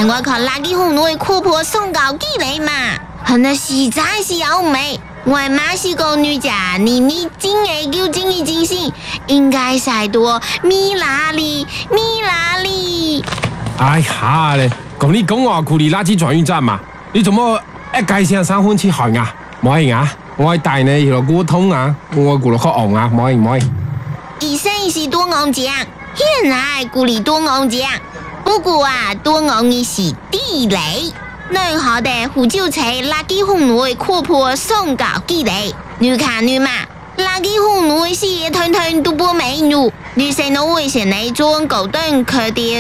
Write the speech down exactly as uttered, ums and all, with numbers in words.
另外看垃圾桶內闊婆送高幾嚟嘛，很多實在是優美。我媽是個女家，你你真係叫精益精心，應該晒多米拉里米拉里。 哎呀咧，講你講話庫里垃圾轉運站嘛，你做乜一介聲三分之害啊？唔可以啊！我帶你去溝通啊，我顧落去昂啊，唔可以唔可以。 醫生是多昂講，現在庫里多昂講，不過啊多昂嘅是地雷。男校的胡椒菜垃圾桶內闊婆送高幾嚟，女看女嘛，垃圾桶內是一團團都不美女，女生都會先嚟做高端客店。